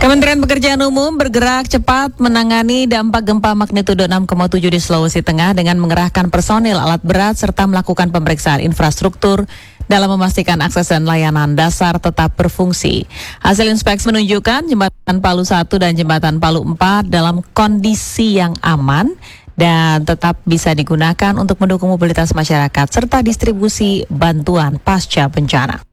Kementerian Pekerjaan Umum bergerak cepat menangani dampak gempa magnitudo 6,7 di Sulawesi Tengah dengan mengerahkan personil, alat berat, serta melakukan pemeriksaan infrastruktur dalam memastikan akses dan layanan dasar tetap berfungsi. Hasil inspeksi menunjukkan jembatan Palu 1 dan jembatan Palu 4 dalam kondisi yang aman dan tetap bisa digunakan untuk mendukung mobilitas masyarakat serta distribusi bantuan pasca bencana.